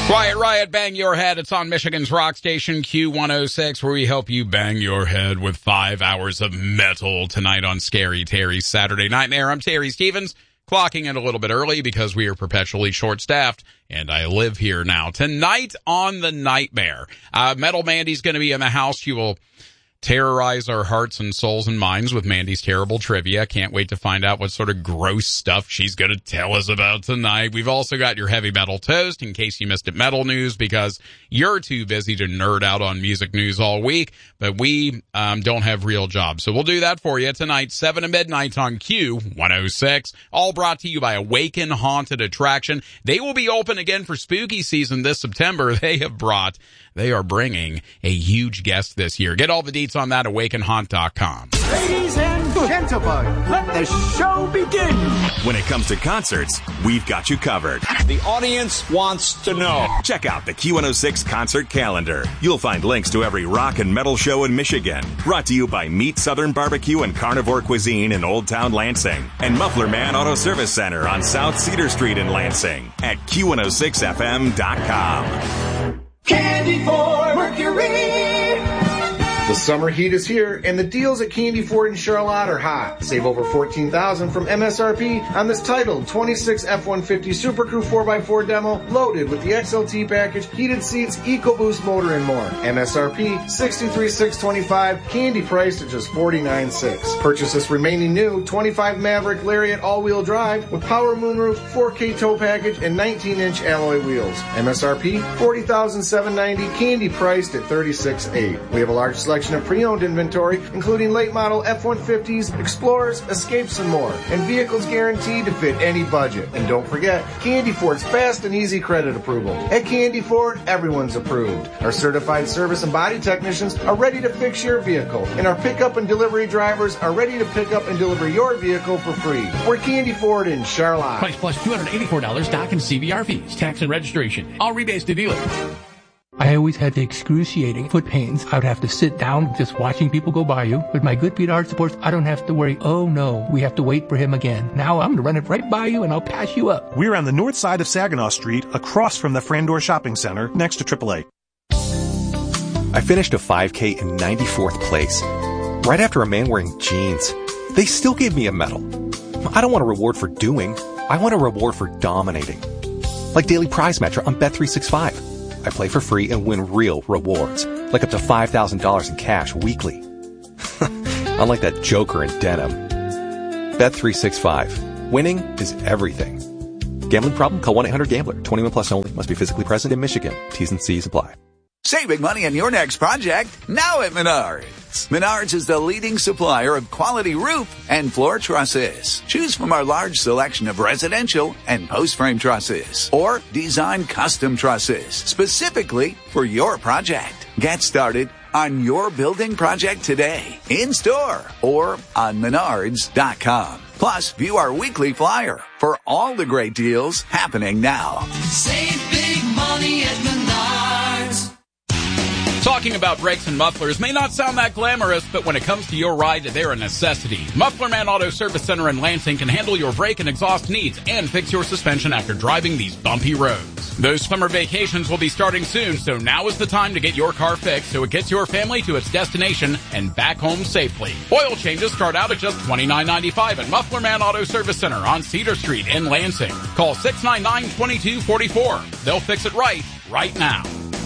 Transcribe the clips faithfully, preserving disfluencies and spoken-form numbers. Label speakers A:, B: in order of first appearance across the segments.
A: Quiet Riot, Bang Your Head. It's on Michigan's rock station, Q one oh six, where we help you bang your head with five hours of metal tonight on Scary Terry's Saturday Nightmare. I'm Terry Stevens, clocking in a little bit early because we are perpetually short-staffed, and I live here now. Tonight on The Nightmare, uh, Metal Mandy's going to be in the house. She will terrorize our hearts and souls and minds with Mandy's terrible trivia. Can't wait to find out what sort of gross stuff she's going to tell us about tonight. We've also got your heavy metal toast in case you missed it, metal news, because you're too busy to nerd out on music news all week, but we um, don't have real jobs. So we'll do that for you tonight, seven to midnight on Q one oh six, all brought to you by Awaken Haunted Attraction. They will be open again for spooky season this September. They have brought, they are bringing a huge guest this year. Get all the deets on that, awaken haunt dot com.
B: Ladies and gentlemen, let the show begin.
C: When it comes to concerts, we've got you covered.
D: The audience wants to know.
C: Check out the Q one oh six concert calendar. You'll find links to every rock and metal show in Michigan. Brought to you by Meat Southern Barbecue and Carnivore Cuisine in Old Town Lansing. And Muffler Man Auto Service Center on South Cedar Street in Lansing at Q one oh six F M dot com.
B: Candy for Mercury.
E: The summer heat is here, and the deals at Candy Ford in Charlotte are hot. Save over fourteen thousand dollars from M S R P on this titled twenty-six F one fifty Super Crew four by four demo, loaded with the X L T package, heated seats, EcoBoost motor, and more. M S R P sixty-three thousand six hundred twenty-five dollars, Candy priced at just forty-nine thousand six hundred dollars. Purchase this remaining new twenty-five Maverick Lariat all-wheel drive with power moonroof, four K tow package, and nineteen inch alloy wheels. M S R P forty thousand seven hundred ninety dollars, Candy priced at thirty-six thousand eight hundred dollars. We have a large selection of pre-owned inventory, including late model F one fifties, Explorers, Escapes, and more. And vehicles guaranteed to fit any budget. And don't forget, Candy Ford's fast and easy credit approval. At Candy Ford, everyone's approved. Our certified service and body technicians are ready to fix your vehicle. And our pickup and delivery drivers are ready to pick up and deliver your vehicle for free. We're Candy Ford in Charlotte.
F: Price plus two hundred eighty-four dollars, dock and C V R fees, tax and registration. All rebates to dealer.
G: I always had the excruciating foot pains. I would have to sit down just watching people go by you. With my Good Feet Art Supports, I don't have to worry, oh no, we have to wait for him again. Now I'm going to run it right by you and I'll pass you up.
H: We're on the north side of Saginaw Street, across from the Frandor Shopping Center, next to triple A.
I: I finished a five K in ninety-fourth place, right after a man wearing jeans. They still gave me a medal. I don't want a reward for doing. I want a reward for dominating. Like Daily Prize Match on Bet three sixty-five. I play for free and win real rewards, like up to five thousand dollars in cash weekly. Unlike that joker in denim. Bet three sixty-five. Winning is everything. Gambling problem? Call one eight hundred gambler. twenty-one plus only. Must be physically present in Michigan. T's and C's apply.
J: Save big money on your next project now at Menards. Menards is the leading supplier of quality roof and floor trusses. Choose from our large selection of residential and post-frame trusses or design custom trusses specifically for your project. Get started on your building project today, in-store or on menards dot com. Plus, view our weekly flyer for all the great deals happening now.
K: Save big money at Menards.
A: Talking about brakes and mufflers may not sound that glamorous, but when it comes to your ride, they're a necessity. Muffler Man Auto Service Center in Lansing can handle your brake and exhaust needs and fix your suspension after driving these bumpy roads. Those summer vacations will be starting soon, so now is the time to get your car fixed so it gets your family to its destination and back home safely. Oil changes start out at just twenty-nine ninety-five at Muffler Man Auto Service Center on Cedar Street in Lansing. Call six nine nine, two two four four. They'll fix it right, right now.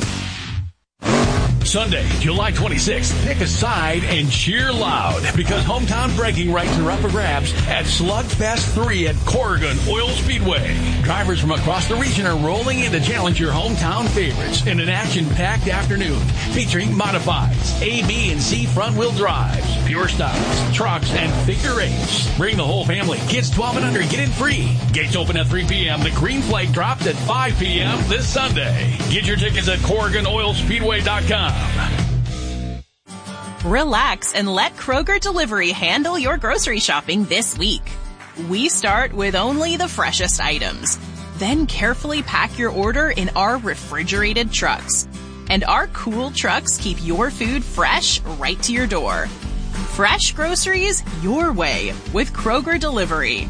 F: Sunday, July twenty-sixth, pick a side and cheer loud because hometown bragging rights are up for grabs at Slugfest three at Corrigan Oil Speedway. Drivers from across the region are rolling in to challenge your hometown favorites in an action-packed afternoon featuring modifieds, A, B, and C front-wheel drives, pure styles, trucks, and figure eights. Bring the whole family. Kids twelve and under get in free. Gates open at three p.m. The green flag drops at five p.m. this Sunday. Get your tickets at Corrigan Oil Speedway dot com.
L: Relax and let Kroger Delivery handle your grocery shopping this week. We start with only the freshest items, then carefully pack your order in our refrigerated trucks. And our cool trucks keep your food fresh right to your door. Fresh groceries your way with Kroger Delivery.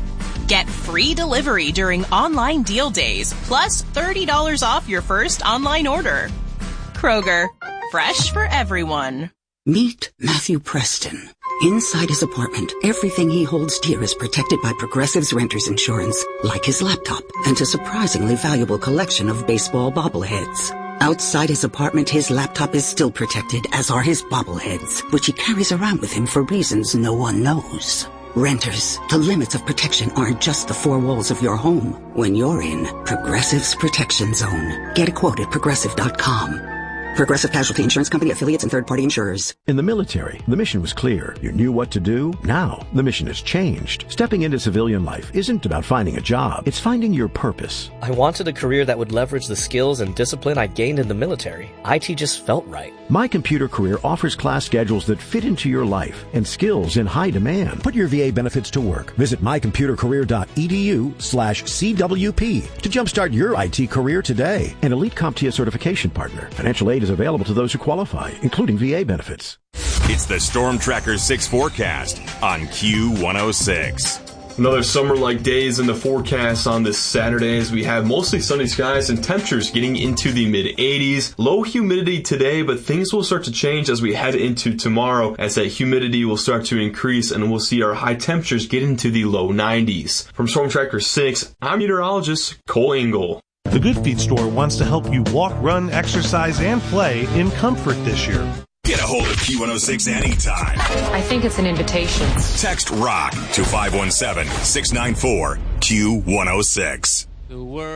L: Get free delivery during online deal days, plus thirty dollars off your first online order. Kroger, fresh for everyone.
M: Meet Matthew Preston. Inside his apartment, everything he holds dear is protected by Progressive's renter's insurance, like his laptop and a surprisingly valuable collection of baseball bobbleheads. Outside his apartment, his laptop is still protected, as are his bobbleheads, which he carries around with him for reasons no one knows. Renters, the limits of protection aren't just the four walls of your home. When you're in Progressive's Protection Zone, get a quote at progressive dot com. Progressive Casualty Insurance Company, affiliates, and third-party insurers.
N: In the military, the mission was clear. You knew what to do. Now, the mission has changed. Stepping into civilian life isn't about finding a job. It's finding your purpose.
O: I wanted a career that would leverage the skills and discipline I gained in the military. I T just felt right.
N: My Computer Career offers class schedules that fit into your life and skills in high demand. Put your V A benefits to work. Visit my computer career dot e d u slash C W P to jumpstart your I T career today. An Elite CompTIA certification partner. Financial aid is available to those who qualify, including V A benefits.
C: It's the Storm Tracker six forecast on Q one oh six.
P: Another summer-like days in the forecast on this Saturday as we have mostly sunny skies and temperatures getting into the mid-eighties. Low humidity today, but things will start to change as we head into tomorrow as that humidity will start to increase and we'll see our high temperatures get into the low nineties. From Storm Tracker six, I'm meteorologist Cole Engel.
H: The Good Feet store wants to help you walk, run, exercise, and play in comfort this year.
C: Get a hold of Q one oh six anytime.
Q: I think it's an invitation.
C: Text ROCK to five one seven, six nine four, Q one oh six.
R: The world